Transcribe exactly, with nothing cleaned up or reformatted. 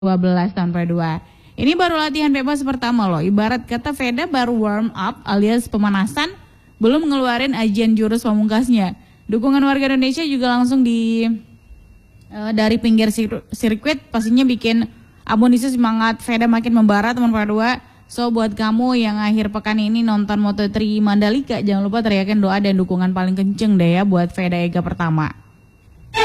dua belas tahun dua. Ini baru latihan bebas pertama loh. Ibarat kata Veda baru warm up alias pemanasan, belum ngeluarin ajian jurus pamungkasnya. Dukungan warga Indonesia juga langsung di uh, dari pinggir sir sirkuit pastinya bikin amunisi semangat Veda makin membara teman dua. So buat kamu yang akhir pekan ini nonton Moto tiga Mandalika, jangan lupa teriakin doa dan dukungan paling kenceng deh ya buat Veda Ega pertama.